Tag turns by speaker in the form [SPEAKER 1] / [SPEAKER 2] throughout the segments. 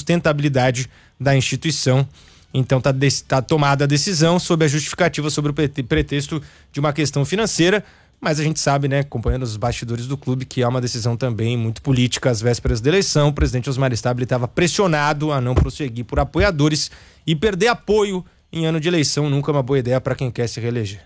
[SPEAKER 1] sustentabilidade da instituição. Então tá tomada a decisão sob a justificativa sobre o pretexto de uma questão financeira, mas a gente sabe, né, acompanhando os bastidores do clube, que há uma decisão também muito política às vésperas da eleição. O presidente Osmar Stabile estava pressionado a não prosseguir por apoiadores e perder apoio em ano de eleição nunca é uma boa ideia para quem quer se reeleger.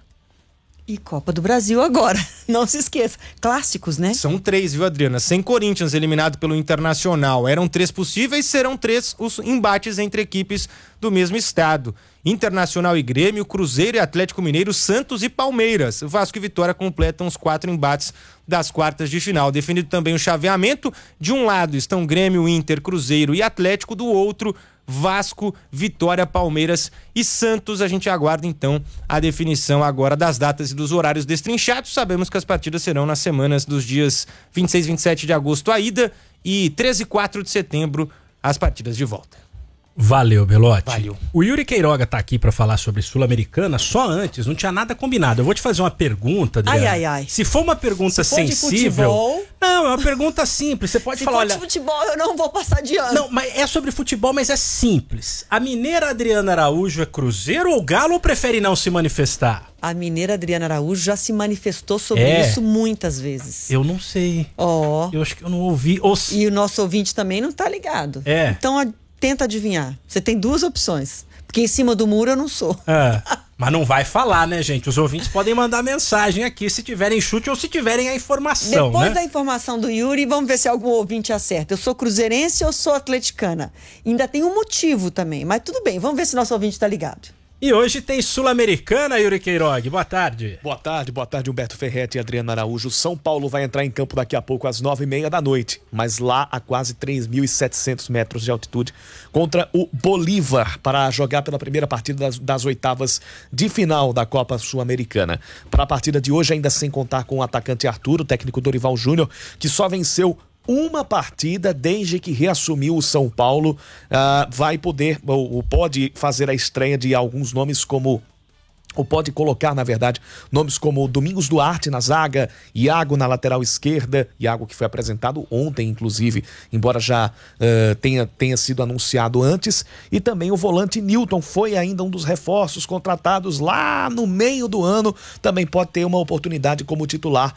[SPEAKER 2] E Copa do Brasil agora, não se esqueça. Clássicos, né?
[SPEAKER 1] São 3, viu, Adriana? Sem Corinthians eliminado pelo Internacional. Eram 3 possíveis, serão 3 os embates entre equipes do mesmo estado. Internacional e Grêmio, Cruzeiro e Atlético Mineiro, Santos e Palmeiras. Vasco e Vitória completam os 4 embates das quartas de final. Definido também o chaveamento. De um lado estão Grêmio, Inter, Cruzeiro e Atlético. Do outro, Vasco, Vitória, Palmeiras e Santos. A gente aguarda então a definição agora das datas e dos horários destrinchados. Sabemos que as partidas serão nas semanas dos dias 26 e 27 de agosto a ida e 13 e 4 de setembro as partidas de volta.
[SPEAKER 3] Valeu, Belotti.
[SPEAKER 1] Valeu.
[SPEAKER 3] O Yuri Queiroga tá aqui pra falar sobre Sul-Americana. Só antes, não tinha nada combinado. Eu vou te fazer uma pergunta, Adriana.
[SPEAKER 2] Ai.
[SPEAKER 3] Se for uma pergunta
[SPEAKER 2] Se for de
[SPEAKER 3] sensível...
[SPEAKER 2] futebol...
[SPEAKER 3] Não, é uma pergunta simples. Você pode falar, olha...
[SPEAKER 2] Se for de futebol, eu não vou passar de ano.
[SPEAKER 3] Não, mas é sobre futebol, mas é simples. A mineira Adriana Araújo é Cruzeiro ou Galo ou prefere não se manifestar?
[SPEAKER 2] A mineira Adriana Araújo já se manifestou sobre isso muitas vezes.
[SPEAKER 3] Eu não sei. Eu acho que eu não ouvi.
[SPEAKER 2] E o nosso ouvinte também não tá ligado. Então... Tenta adivinhar. Você tem 2 opções. Porque em cima do muro eu não sou.
[SPEAKER 3] Mas não vai falar, né, gente? Os ouvintes podem mandar mensagem aqui se tiverem chute ou se tiverem a informação,
[SPEAKER 2] Depois
[SPEAKER 3] né?
[SPEAKER 2] da informação do Yuri, vamos ver se algum ouvinte acerta. Eu sou cruzeirense ou sou atleticana? Ainda tem um motivo também. Mas tudo bem, vamos ver se nosso ouvinte tá ligado.
[SPEAKER 3] E hoje tem Sul-Americana, Yuri Queiroga. Boa tarde.
[SPEAKER 4] Boa tarde, Humberto Ferretti e Adriana Araújo. São Paulo vai entrar em campo daqui a pouco às 9h30 da noite, mas lá a quase 3.700 metros de altitude, contra o Bolívar, para jogar pela primeira partida das oitavas de final da Copa Sul-Americana. Para a partida de hoje, ainda sem contar com o atacante Arthur, o técnico Dorival Júnior, que só venceu uma partida desde que reassumiu o São Paulo, vai poder, ou pode fazer a estreia de alguns nomes como, ou pode colocar, na verdade, nomes como Domingos Duarte na zaga, Iago na lateral esquerda, Iago que foi apresentado ontem, inclusive, embora já tenha sido anunciado antes, e também o volante Newton, foi ainda um dos reforços contratados lá no meio do ano, também pode ter uma oportunidade como titular.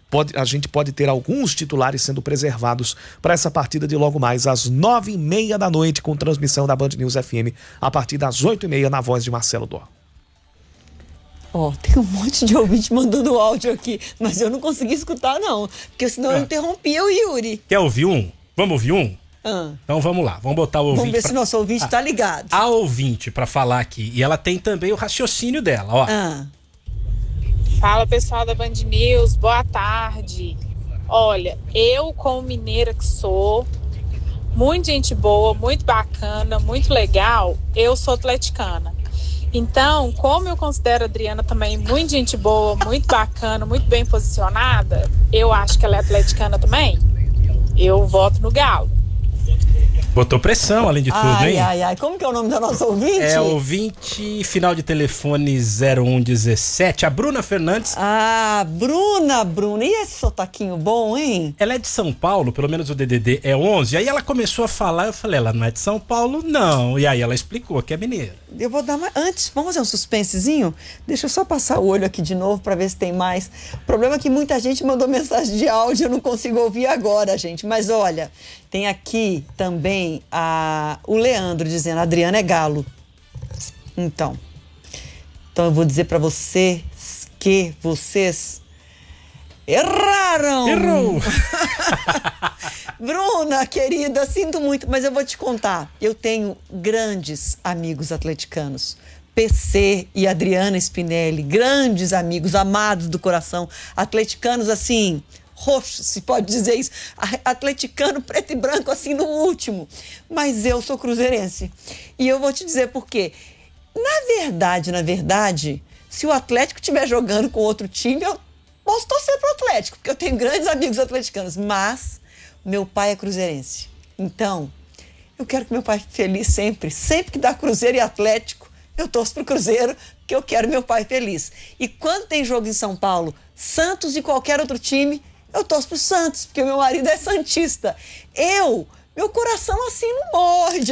[SPEAKER 4] A gente pode ter alguns titulares sendo preservados para essa partida de logo mais às 9h30 da noite, com transmissão da Band News FM a partir das 8h30 na voz de Marcelo Dó.
[SPEAKER 2] Tem um monte de ouvinte mandando áudio aqui, mas eu não consegui escutar não, porque senão eu interrompia o Yuri.
[SPEAKER 3] Quer ouvir um? Vamos ouvir um? Então vamos lá, vamos botar o ouvinte.
[SPEAKER 2] Vamos ver se nosso ouvinte tá ligado.
[SPEAKER 3] A ouvinte para falar aqui, e ela tem também o raciocínio dela, ó.
[SPEAKER 5] Fala, pessoal da Band News, boa tarde. Olha, eu como mineira que sou, muito gente boa, muito bacana, muito legal, eu sou atleticana. Então, como eu considero a Adriana também muito gente boa, muito bacana, muito bem posicionada, eu acho que ela é atleticana também. Eu voto no Galo.
[SPEAKER 3] Botou pressão, além de tudo, hein?
[SPEAKER 2] Como que é o nome da nossa ouvinte?
[SPEAKER 3] É ouvinte, final de telefone 0117, a Bruna Fernandes.
[SPEAKER 2] Bruna. E esse sotaquinho bom, hein?
[SPEAKER 3] Ela é de São Paulo, pelo menos o DDD é 11. Aí ela começou a falar, eu falei, ela não é de São Paulo, não. E aí ela explicou que é mineira.
[SPEAKER 2] Eu vou dar mais... Antes, vamos fazer um suspensezinho? Deixa eu só passar o olho aqui de novo pra ver se tem mais. O problema é que muita gente mandou mensagem de áudio, eu não consigo ouvir agora, gente. Mas olha, tem aqui também o Leandro dizendo, Adriana é Galo. Então eu vou dizer pra vocês que vocês erraram.
[SPEAKER 3] Errou.
[SPEAKER 2] Bruna, querida, sinto muito, mas eu vou te contar. Eu tenho grandes amigos atleticanos. PC e Adriana Spinelli, grandes amigos, amados do coração, atleticanos assim, roxos, se pode dizer isso, atleticano preto e branco assim no último. Mas eu sou cruzeirense. E eu vou te dizer por quê. Na verdade, se o Atlético estiver jogando com outro time, eu posso torcer pro Atlético, porque eu tenho grandes amigos atleticanos, mas meu pai é cruzeirense. Então, eu quero que meu pai fique feliz sempre. Sempre que dá Cruzeiro e Atlético, eu torço pro Cruzeiro, porque eu quero meu pai feliz. E quando tem jogo em São Paulo, Santos e qualquer outro time, eu torço pro Santos, porque meu marido é santista. Meu coração assim não morre de